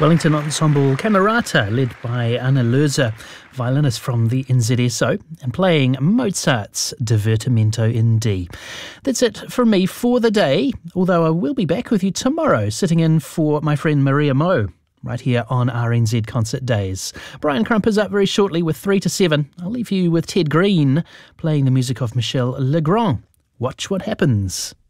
Wellington Ensemble Camerata, led by Anna Lerzer, violinist from the NZSO, and playing Mozart's Divertimento in D. That's it from me for the day, although I will be back with you tomorrow, sitting in for my friend Maria Mo, right here on RNZ Concert Days. Brian Crump is up very shortly with 3 to 7. I'll leave you with Ted Green playing the music of Michel Legrand. Watch what happens.